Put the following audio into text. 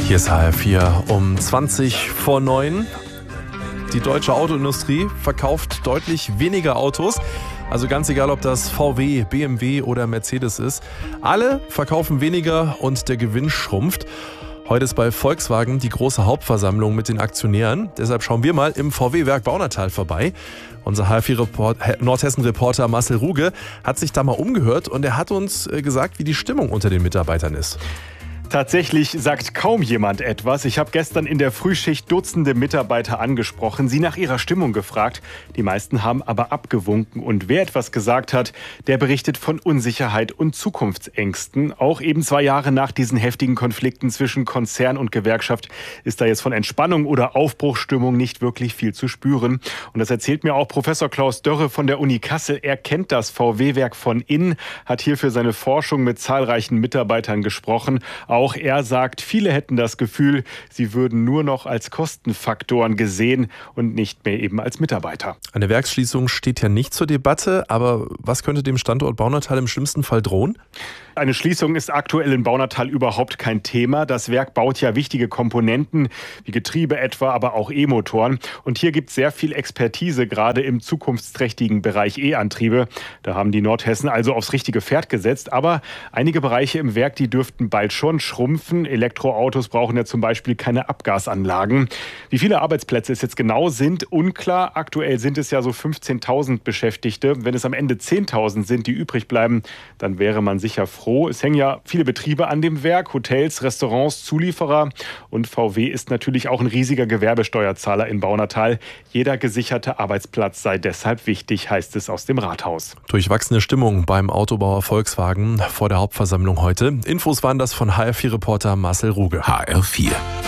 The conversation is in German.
Hier ist HR4 um 20 vor 9. Die deutsche Autoindustrie verkauft deutlich weniger Autos. Also ganz egal, ob das VW, BMW oder Mercedes ist. Alle verkaufen weniger und der Gewinn schrumpft. Heute ist bei Volkswagen die große Hauptversammlung mit den Aktionären. Deshalb schauen wir mal im VW-Werk Baunatal vorbei. Unser HR4-Nordhessen-Reporter Marcel Ruge hat sich da mal umgehört und er hat uns gesagt, wie die Stimmung unter den Mitarbeitern ist. Tatsächlich sagt kaum jemand etwas. Ich habe gestern in der Frühschicht Dutzende Mitarbeiter angesprochen, sie nach ihrer Stimmung gefragt. Die meisten haben aber abgewunken. Und wer etwas gesagt hat, der berichtet von Unsicherheit und Zukunftsängsten. Auch eben 2 Jahre nach diesen heftigen Konflikten zwischen Konzern und Gewerkschaft ist da jetzt von Entspannung oder Aufbruchsstimmung nicht wirklich viel zu spüren. Und das erzählt mir auch Professor Klaus Dörre von der Uni Kassel. Er kennt das VW-Werk von innen, hat hier für seine Forschung mit zahlreichen Mitarbeitern gesprochen. Auch er sagt, viele hätten das Gefühl, sie würden nur noch als Kostenfaktoren gesehen und nicht mehr eben als Mitarbeiter. Eine Werksschließung steht ja nicht zur Debatte, aber was könnte dem Standort Baunatal im schlimmsten Fall drohen? Eine Schließung ist aktuell in Baunatal überhaupt kein Thema. Das Werk baut ja wichtige Komponenten, wie Getriebe etwa, aber auch E-Motoren. Und hier gibt es sehr viel Expertise, gerade im zukunftsträchtigen Bereich E-Antriebe. Da haben die Nordhessen also aufs richtige Pferd gesetzt. Aber einige Bereiche im Werk, die dürften bald schon schrumpfen. Elektroautos brauchen ja zum Beispiel keine Abgasanlagen. Wie viele Arbeitsplätze es jetzt genau sind, unklar. Aktuell sind es ja so 15.000 Beschäftigte. Wenn es am Ende 10.000 sind, die übrig bleiben, dann wäre man sicher froh. Es hängen ja viele Betriebe an dem Werk, Hotels, Restaurants, Zulieferer. Und VW ist natürlich auch ein riesiger Gewerbesteuerzahler in Baunatal. Jeder gesicherte Arbeitsplatz sei deshalb wichtig, heißt es aus dem Rathaus. Durchwachsene Stimmung beim Autobauer Volkswagen vor der Hauptversammlung heute. Infos waren das von HR4-Reporter Marcel Ruge. HR4